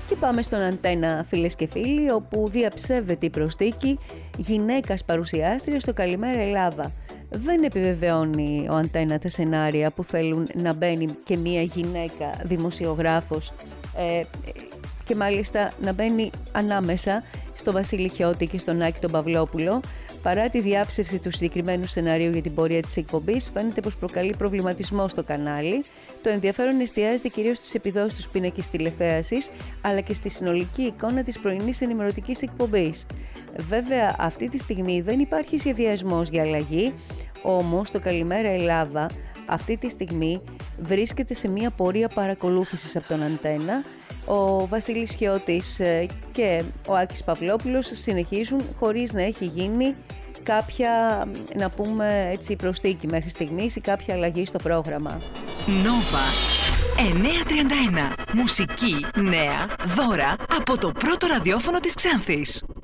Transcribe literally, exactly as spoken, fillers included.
Και πάμε στον Αντένα, φίλες και φίλοι, όπου διαψεύδεται η προσθήκη γυναίκας παρουσιάστρια στο Καλημέρα Ελλάδα. Δεν επιβεβαιώνει ο Αντένα τα σενάρια που θέλουν να μπαίνει και μία γυναίκα δημοσιογράφος ε, και μάλιστα να μπαίνει ανάμεσα στο Βασίλη Χιώτη και στον Άκη τον Παυλόπουλο. Παρά τη διάψευση του συγκεκριμένου σενάριου για την πορεία της εκπομπής, φαίνεται πως προκαλεί προβληματισμό στο κανάλι. Το ενδιαφέρον εστιάζεται κυρίως στις επιδόσεις του πίνακες τηλεθέασης, αλλά και στη συνολική εικόνα της πρωινής ενημερωτικής εκπομπής. Βέβαια, αυτή τη στιγμή δεν υπάρχει σχεδιασμός για αλλαγή, όμως το Καλημέρα Ελλάδα αυτή τη στιγμή βρίσκεται σε μια πορεία παρακολούθησης από τον Αντένα. Ο Βασίλης Χιώτης και ο Άκης Παυλόπουλος συνεχίζουν χωρίς να έχει γίνει κάποια, να πούμε έτσι, προσθήκη μέχρι στιγμής ή κάποια αλλαγή στο πρόγραμμα. Νόβα εννιακόσια τριάντα ένα. Μουσική, νέα, δώρα από το πρώτο ραδιόφωνο της Ξάνθης.